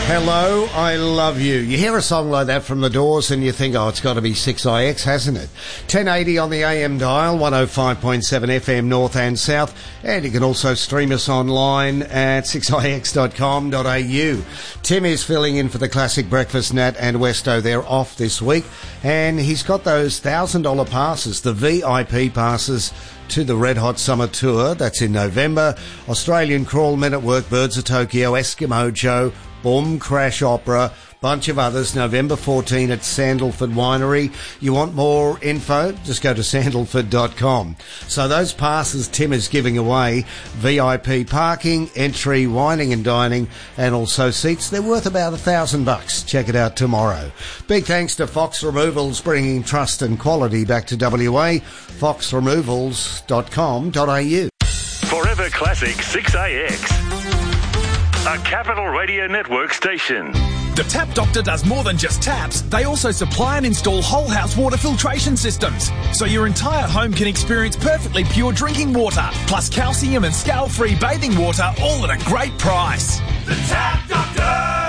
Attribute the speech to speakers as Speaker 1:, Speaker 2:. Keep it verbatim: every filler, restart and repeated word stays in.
Speaker 1: Hello, I love you. You hear a song like that from The Doors and you think, oh, it's got to be six I X, hasn't it? ten eighty on the A M dial, one oh five point seven F M north and south. And you can also stream us online at six I X dot com dot A U. Tim is filling in for the Classic Breakfast. Nat and Westo, they're off this week. And he's got those one thousand dollars passes, the V I P passes to the Red Hot Summer Tour. That's in November. Australian Crawl, Men at Work, Birds of Tokyo, Eskimo Joe, Boom Crash Opera, bunch of others, November fourteenth at Sandalford Winery. You want more info? Just go to sandalford dot com. So those passes Tim is giving away, V I P parking, entry, wining and dining, and also seats. They're worth about a thousand bucks. Check it out tomorrow. Big thanks to Fox Removals, bringing trust and quality back to W A. fox removals dot com dot A U.
Speaker 2: Forever Classic six A X. A Capital Radio Network station.
Speaker 3: The Tap Doctor does more than just taps. They also supply and install whole house water filtration systems, so your entire home can experience perfectly pure drinking water, plus calcium and scale-free bathing water, all at a great price.
Speaker 4: The Tap Doctor!